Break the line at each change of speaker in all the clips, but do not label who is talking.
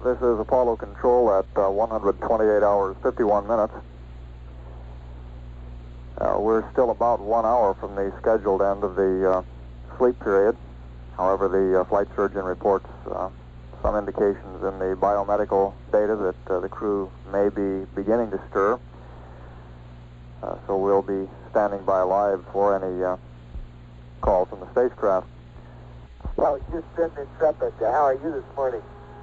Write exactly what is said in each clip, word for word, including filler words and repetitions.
This is Apollo Control at uh, one hundred twenty-eight hours, fifty-one minutes. Uh, we're still about one hour from the scheduled end of the uh, sleep period. However, the uh, flight surgeon reports uh, some indications in the biomedical data that uh, the crew may be beginning to stir. Uh, so we'll be standing by live for any uh, call from the spacecraft.
Well, Houston, Intrepid, how are you this morning?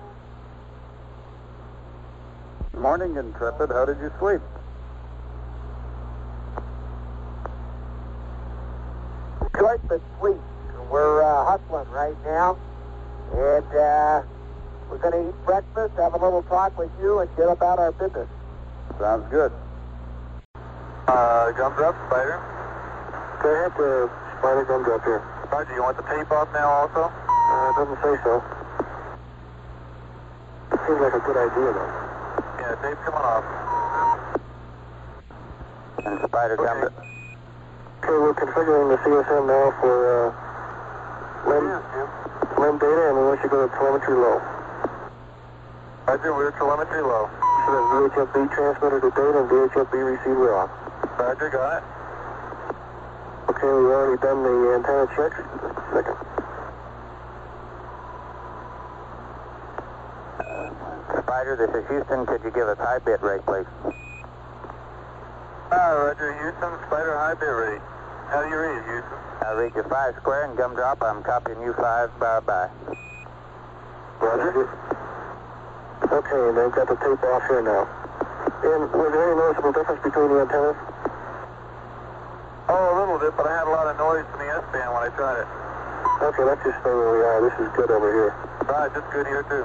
Morning, Intrepid. How did you sleep?
Good, but sweet. We're uh, hustling right now, and uh, we're going to eat breakfast, have a little talk with you, and get about our business.
Sounds good. Uh, gumdrop, Spider.
Go ahead, uh, Spider, gumdrop here.
Roger, you want the tape off now also?
Uh, doesn't say so. Seems like a good idea, though.
Yeah, tape's coming off. And Spider,
okay.
gumdrop.
Okay, we're configuring the C S M now for uh, LEM, LEM data, and we want you to go to telemetry low.
Roger, we're telemetry low.
So then V H F B transmitted to data and V H F B received raw.
Roger, got it.
Okay, we've already done the antenna checks. Just a second.
Spider, this is Houston. Could you give us high bit rate, please? Uh, Roger, Houston. Spider, high bit rate. How do you read it, Houston? I read you five square and gumdrop. I'm copying you five. Bye-bye.
Roger. Okay, and they've got the tape off here now. And was there any noticeable difference between the antennas?
Oh, a little bit, but I had a lot of noise in the S-band when I tried it.
Okay, let's just stay where we are. This is good over here.
Right, it's good here, too.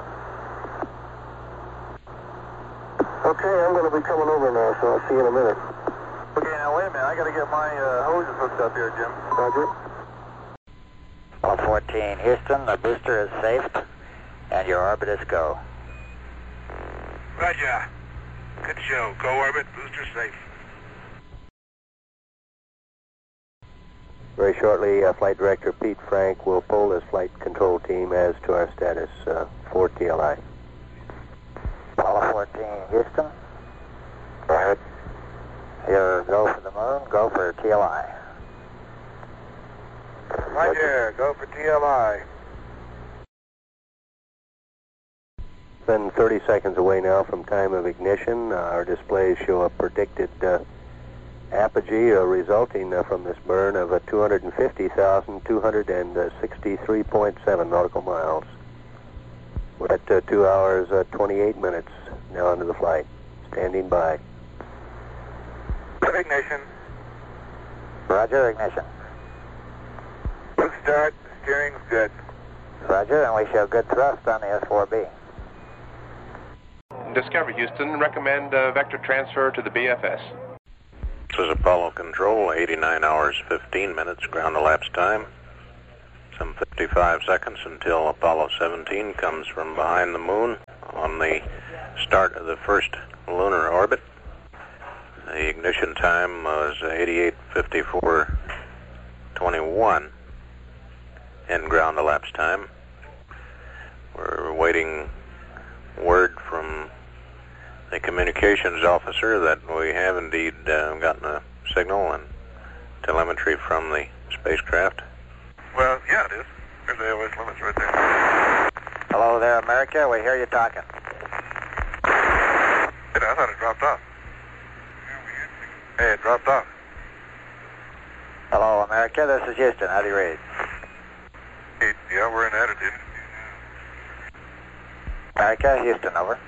Okay, I'm going to be coming over now, so I'll see you in a minute.
Okay, now wait a minute. I got to get my uh, hoses hooked up here, Jim.
Roger.
Apollo fourteen, Houston, the booster is safe, and your orbit is go.
Roger. Good show. Go orbit, booster safe.
Very shortly, uh, Flight Director Pete Frank will pull this flight control team as to our status uh, for T L I.
Apollo fourteen, Houston.
Go ahead.
Your go for the moon, go for T L I.
Roger. Go for T L I.
Been thirty seconds away now from time of ignition. Uh, our displays show a predicted uh, apogee uh, resulting uh, from this burn of uh, two hundred fifty thousand two hundred sixty-three point seven nautical miles. We're at uh, two hours, uh, twenty-eight minutes now into the flight. Standing by.
Ignition.
Roger, ignition.
Good start. Steering's good.
Roger, and we show good thrust on the S four B.
Discover Houston, recommend uh, vector transfer to the B F S.
This is Apollo Control, eighty-nine hours, fifteen minutes, ground elapsed time. Some fifty-five seconds until Apollo seventeen comes from behind the moon on the start of the first lunar orbit. The ignition time was eighty-eight fifty-four twenty-one in ground elapsed time. We're waiting word from the communications officer that we have indeed uh, gotten a signal and telemetry from the spacecraft.
Well, yeah, it is. There's the L S limits right there.
Hello there, America. We hear you talking.
Hey, I thought it dropped off. Hey, it dropped off.
Hello, America. This is Houston. How do you read?
Hey, yeah, we're in attitude.
America, Houston, over.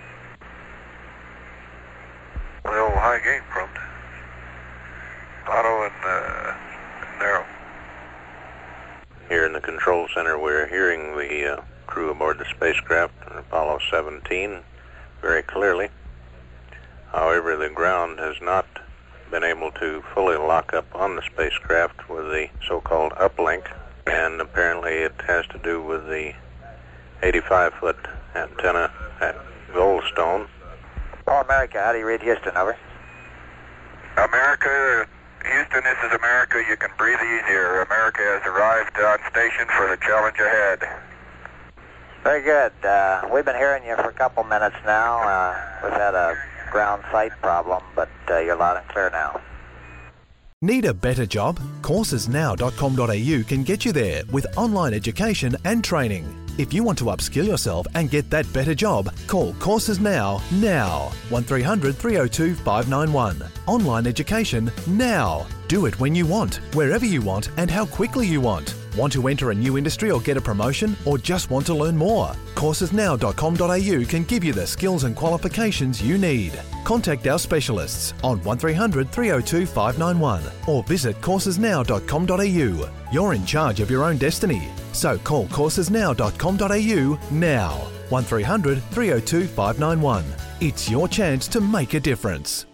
Well, high gain prompt. Auto and, uh, and narrow.
Here in the control center, we're hearing the uh, crew aboard the spacecraft, Apollo seventeen, very clearly. However, the ground has not been able to fully lock up on the spacecraft with the so-called uplink, and apparently it has to do with the eighty-five foot antenna at Goldstone.
Oh, America, how do you read Houston, over?
America, Houston, this is America. You can breathe easier. America has arrived on station for the challenge ahead.
Very good. Uh, we've been hearing you for a couple minutes now. Uh, we've had a ground sight problem, but uh, you're loud and clear now.
Need a better job? courses now dot com dot a u can get you there with online education and training. If you want to upskill yourself and get that better job, call Courses Now, now. one three hundred, three oh two, five nine one. Online education now. Do it when you want, wherever you want and how quickly you want. Want to enter a new industry or get a promotion, or just want to learn more? courses now dot com dot a u can give you the skills and qualifications you need. Contact our specialists on one three hundred, three oh two, five nine one or visit courses now dot com dot a u. You're in charge of your own destiny, so call courses now dot com dot a u now. one three hundred, three oh two, five nine one. It's your chance to make a difference.